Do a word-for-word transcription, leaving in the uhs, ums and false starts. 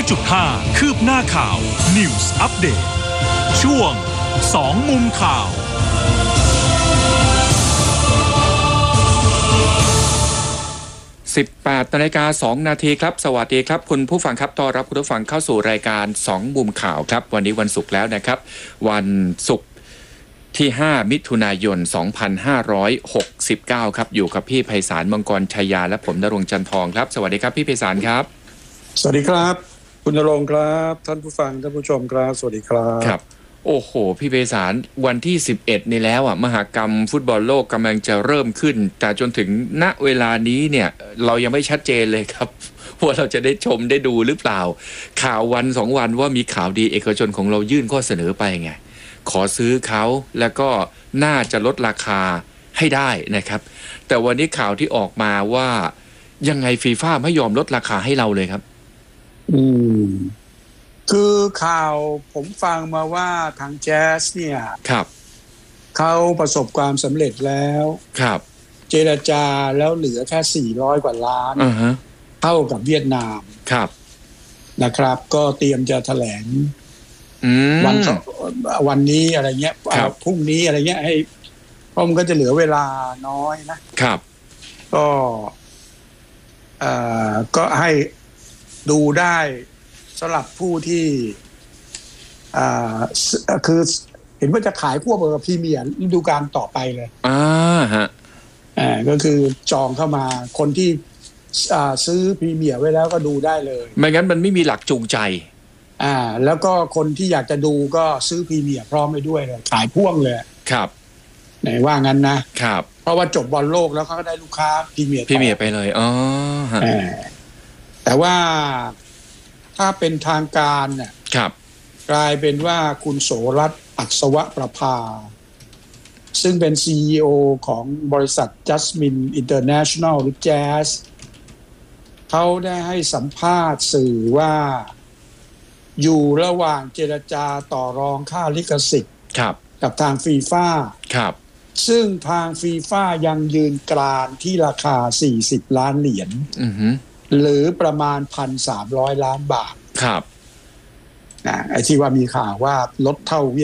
จุดห้า คืบหน้าข่าว News Update ช่วงสองมุมข่าวสิบแปดนาฬิกาสองนาทีครับสวัสดีครับคุณผู้ฟังครับต้อนรับคุณผู้ฟังเข้าสู่รายการสองมุมข่าวครับวันนี้วันศุกร์แล้วนะครับวันศุกร์ที่ห้ามิถุนายนสองพันห้าร้อยหกสิบเก้าครับอยู่กับพี่ไพศาลมังกรชัยยาและผมณรงค์จันทองครับสวัสดีครับพี่ไพศาลครับสวัสดีครับคุณณรงค์ครับท่านผู้ฟังท่านผู้ชมครับสวัสดีครับครับโอ้โหพี่ไพศาลวันที่สิบเอ็ดนี่แล้วอ่ะมหกรรมฟุตบอลโลกกำลังจะเริ่มขึ้นแต่จนถึงณเวลานี้เนี่ยเรายังไม่ชัดเจนเลยครับว่าเราจะได้ชมได้ดูหรือเปล่าข่าววันสองวันว่ามีข่าวดีเอกชนของเรายื่นข้อเสนอไปไงขอซื้อเขาแล้วก็น่าจะลดราคาให้ได้นะครับแต่วันนี้ข่าวที่ออกมาว่ายังไงฟีฟ่าไม่ยอมลดราคาให้เราเลยครับอืมคือข่าวผมฟังมาว่าทางแจ๊สเนี่ยครับเขาประสบความสำเร็จแล้วครับเจรจาแล้วเหลือแค่สี่ร้อยกว่าล้านอ่าฮะเท่ากับเวียดนามครับนะครับก็เตรียมจะแถลงวันวันนี้อะไรเงี้ยพรุ่งนี้อะไรเงี้ยให้เพราะมันก็จะเหลือเวลาน้อยนะครับก็เอ่อก็ให้ดูได้สำหรับผู้ที่อ่าคือเห็นว่าจะขายควบกับพรีเมียร์ฤดูกาลต่อไปเลยอ่าฮะอ่าก็คือจองเข้ามาคนที่อ่าซื้อพรีเมียร์ไว้แล้วก็ดูได้เลยไม่งั้นมันไม่มีหลักจูงใจอ่าแล้วก็คนที่อยากจะดูก็ซื้อพรีเมียร์พร้อมไปด้วยเลยขายพ่วงเลยครับไหนว่างั้นนะครับเพราะว่าจบบอลโลกแล้วเขาก็ได้ลูกค้าพรีเมียร์พรีเมียร์ไปเลยอ๋อฮะแต่ว่าถ้าเป็นทางการเนี่ยครับกลายเป็นว่าคุณโสรัตน์อัศวประภาซึ่งเป็น ซี อี โอ ของบริษัท Jasmine International หรือ Jazz เขาได้ให้สัมภาษณ์สื่อว่าอยู่ระหว่างเจรจาต่อรองค่าลิขสิทธิ์กับทางฟีฟ่าครับซึ่งทางฟีฟ่ายังยืนกรานที่ราคาสี่สิบล้านเหรียญหรือประมาณ หนึ่งพันสามร้อย ล้านบาทครับนะไอ้ที่ว่ามีข่าวว่าลดเท่า